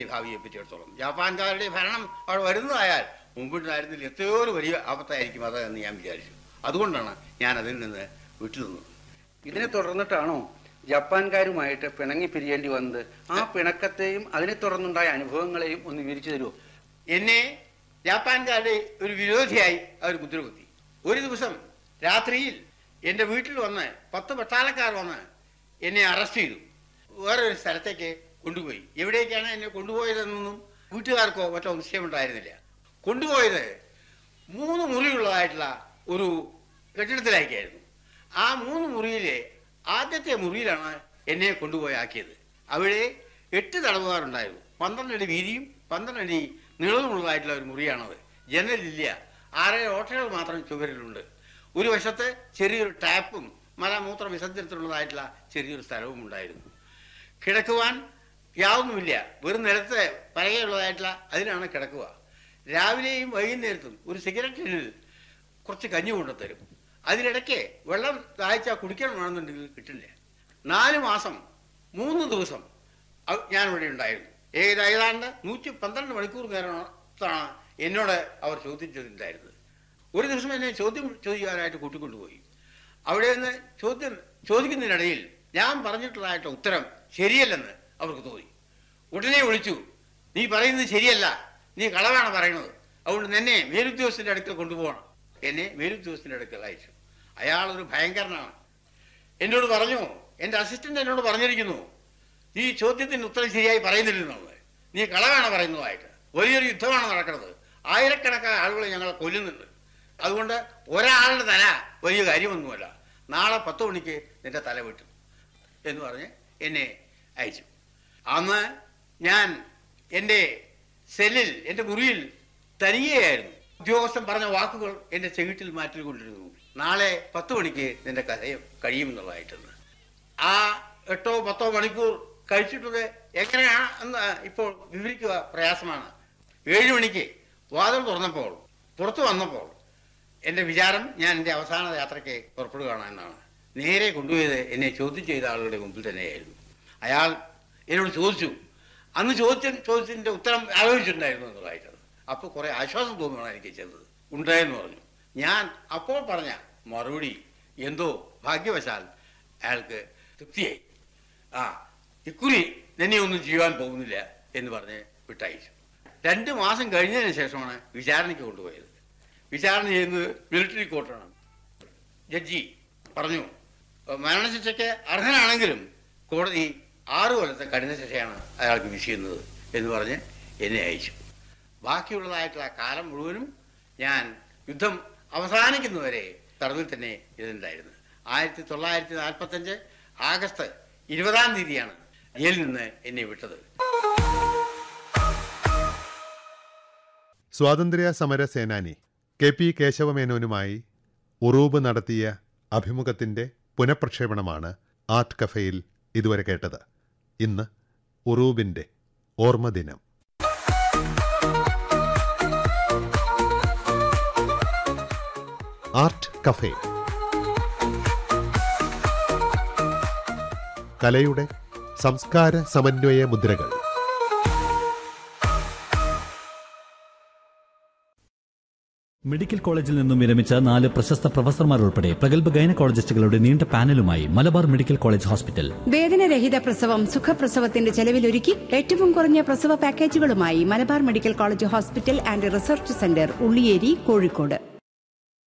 ഭാവിയെ പറ്റിയെടുത്തോളം ജപ്പാൻകാരുടെ ഭരണം അവിടെ വരുന്നതായാൽ മുമ്പുണ്ടായിരുന്നതിൽ എത്രയോ ഒരു വലിയ ആപത്തായിരിക്കും അത് എന്ന് ഞാൻ വിചാരിച്ചു. അതുകൊണ്ടാണ് ഞാൻ അതിൽ നിന്ന് വിട്ടുനിന്നത്. ഇതിനെ തുടർന്നിട്ടാണോ ജപ്പാൻകാരുമായിട്ട് പിണങ്ങി പിരിയേണ്ടി വന്നത്? ആ പിണക്കത്തെയും അതിനെ തുടർന്നുണ്ടായ അനുഭവങ്ങളെയും ഒന്ന് വിവരിച്ചു തരുമോ? എന്നെ ജപ്പാൻകാരുടെ ഒരു വിരോധിയായി അവർ മുദ്രകുത്തി. ഒരു ദിവസം രാത്രിയിൽ എൻ്റെ വീട്ടിൽ വന്ന് 10 പട്ടാളക്കാർ വന്ന് എന്നെ അറസ്റ്റ് ചെയ്തു. വേറൊരു സ്ഥലത്തേക്ക് കൊണ്ടുപോയി. എവിടേക്കാണ് എന്നെ കൊണ്ടുപോയതെന്നൊന്നും വീട്ടുകാർക്കോ മറ്റോ നിശ്ചയമുണ്ടായിരുന്നില്ല. കൊണ്ടുപോയത് 3 മുറിയുള്ളതായിട്ടുള്ള ഒരു കെട്ടിടത്തിലേക്കായിരുന്നു. ആ 3 മുറിയിലെ ആദ്യത്തെ മുറിയിലാണ് എന്നെ കൊണ്ടുപോയി ആക്കിയത്. അവിടെ 8 തടവുകാരുണ്ടായിരുന്നു. 12 അടി വീതിയും 12 അടി നീളമുള്ളതായിട്ടുള്ള ഒരു മുറിയാണത്. ജനലില്ല, 6 ഓട്ടകൾ മാത്രം ചുവരിലുണ്ട്. ഒരു വശത്ത് ചെറിയൊരു ടാപ്പും മലമൂത്ര വിസർജനത്തിനുള്ളതായിട്ടുള്ള ചെറിയൊരു സ്ഥലവും ഉണ്ടായിരുന്നു. കിടക്കുവാൻ യാതൊന്നുമില്ല, വെറും നിലത്ത് പലകയുള്ളതായിട്ടുള്ള അതിനാണ് കിടക്കുക. രാവിലെയും വൈകുന്നേരത്തും ഒരു സിഗരറ്റിൽ കുറച്ച് കഞ്ഞി കൊണ്ടുതരും. അതിനിടയ്ക്ക് വെള്ളം ദാഹിച്ചാൽ കുടിക്കണമെന്നുണ്ടെങ്കിൽ കിട്ടില്ല. 4 മാസം 3 ദിവസം ഞാനിവിടെ ഉണ്ടായിരുന്നു. ഏതാണ്ട് 112 മണിക്കൂർ നേരത്താണ് എന്നോട് അവർ ചോദ്യം ചെയ്തിട്ടുണ്ടായിരുന്നത്. ഒരു ദിവസം എന്നെ ചോദ്യം ചോദിക്കാനായിട്ട് കൂട്ടിക്കൊണ്ടുപോയി. അവിടെ നിന്ന് ചോദിക്കുന്നതിനിടയിൽ ഞാൻ പറഞ്ഞിട്ടുള്ളതായിട്ട് ഉത്തരം ശരിയല്ലെന്ന് അവർക്ക് തോന്നി. ഉടനെ വിളിച്ചു, നീ പറയുന്നത് ശരിയല്ല, നീ കളവാണ് പറയുന്നത്, അതുകൊണ്ട് നിന്നെ മേലുദ്യോഗസ്ഥൻ്റെ അടുക്കൽ കൊണ്ടുപോകണം. എന്നെ മേലുദ്യോഗസ്ഥൻ്റെ അടുക്കൽ അയച്ചു. അയാളൊരു ഭയങ്കരനാണ്. എന്നോട് പറഞ്ഞു, എൻ്റെ അസിസ്റ്റന്റ് എന്നോട് പറഞ്ഞിരിക്കുന്നു, നീ ചോദ്യത്തിന് ഉത്തരം ശരിയായി പറയുന്നില്ലെന്നുള്ളത്, നീ കളവാണ് പറയുന്നതായിട്ട്. വലിയൊരു യുദ്ധമാണ് നടക്കുന്നത്, ആയിരക്കണക്കായ ആളുകളെ ഞങ്ങളെ കൊല്ലുന്നുണ്ട്. അതുകൊണ്ട് ഒരാളുടെ തല വലിയ കാര്യമൊന്നുമല്ല, നാളെ 10 മണിക്ക് നിന്റെ തല വെട്ടും എന്ന് പറഞ്ഞ് എന്നെ അയച്ചു. അന്ന് ഞാൻ എൻ്റെ സെല്ലിൽ, എൻ്റെ മുറിയിൽ തനിയെയായിരുന്നു. ഉദ്യോഗസ്ഥൻ പറഞ്ഞ വാക്കുകൾ എൻ്റെ ചെവിട്ടിൽ മാറ്റിക്കൊണ്ടിരുന്നു. നാളെ 10 മണിക്ക് നിന്റെ കഥ കഴിയുമെന്നുള്ളതായിട്ടെന്ന്. ആ 8 or 10 മണിക്കൂർ കഴിച്ചിട്ടത് എങ്ങനെയാണ് എന്ന് ഇപ്പോൾ വിവരിക്കുക പ്രയാസമാണ്. 7 മണിക്ക് വാതിൽ തുറന്നപ്പോൾ, പുറത്തു വന്നപ്പോൾ എൻ്റെ വിചാരം ഞാൻ എൻ്റെ അവസാന യാത്രയ്ക്ക് പുറപ്പെടുകയാണ് എന്നാണ്. നേരെ കൊണ്ടുപോയത് എന്നെ ചോദ്യം ചെയ്ത ആളുടെ മുമ്പിൽ തന്നെയായിരുന്നു. അയാൾ എന്നോട് ചോദിച്ചു, അന്ന് ചോദ്യത്തിൻ്റെ ഉത്തരം ആലോചിച്ചിട്ടുണ്ടായിരുന്നു എന്നുള്ളതായിട്ടത്. അപ്പോൾ കുറേ ആശ്വാസം തോന്നുകയാണ് എനിക്ക് ചെയ്തത്. ഉണ്ടായെന്ന് പറഞ്ഞു. ഞാൻ അപ്പോൾ പറഞ്ഞ മറുപടി എന്തോ ഭാഗ്യവശാൽ അയാൾക്ക് തൃപ്തിയായി. ഇക്കുറി നിന്നെ ഒന്നും ചെയ്യുവാൻ പോകുന്നില്ല എന്ന് പറഞ്ഞ് വിട്ടയച്ചു. 2 മാസം കഴിഞ്ഞതിന് ശേഷമാണ് വിചാരണയ്ക്ക് കൊണ്ടുപോയത്. വിചാരണ ചെയ്യുന്നത് മിലിറ്ററി കോർട്ടാണ്. ജഡ്ജി പറഞ്ഞു, മരണശിക്ഷയ്ക്ക് അർഹനാണെങ്കിലും കോടതി 6 കൊല്ലത്തെ കഠിന ശിക്ഷയാണ് അയാൾക്ക് വിധിക്കുന്നത് എന്ന് പറഞ്ഞ് എന്നെ അയച്ചു. ബാക്കിയുള്ളതായിട്ടുള്ള കാലം മുഴുവനും ഞാൻ യുദ്ധം അവസാനിക്കുന്നവരെ തടവിൽ തന്നെ ഇരുന്നുണ്ടായിരുന്നു. 1945 ആഗസ്റ്റ് 20-ാം തീയതിയാണ് ജയിലിൽ നിന്ന് എന്നെ വിട്ടത്. സ്വാതന്ത്ര്യ സമര സേനാനി KP കേശവമേനോനുമായി ഉറൂബ് നടത്തിയ അഭിമുഖത്തിന്റെ പുനഃപ്രക്ഷേപണമാണ് ആർട്ട് കഫേയിൽ ഇതുവരെ കേട്ടത്. ഇന്ന് ഉറൂബിന്റെ ഓർമ്മദിനം. ആർട്ട് കഫേ, കലയുടെ സംസ്കാര സമന്വയ മുദ്രകൾ. മെഡിക്കൽ കോളേജിൽ നിന്നും വിരമിച്ച 4 പ്രശസ്ത പ്രൊഫസർമാർ ഉൾപ്പെടെ പ്രഗത്ഭ ഗൈനക്കോളജിസ്റ്റുകളുടെ നീണ്ട പാനലുമായി മലബാർ മെഡിക്കൽ കോളേജ് ഹോസ്പിറ്റൽ. വേദനരഹിത പ്രസവം, സുഖപ്രസവത്തിന്റെ ചെലവിലൊരുക്കി ഏറ്റവും കുറഞ്ഞ പ്രസവ പാക്കേജുകളുമായി Malabar medical college hospital and research centre, Ulliyeri, Kozhikode.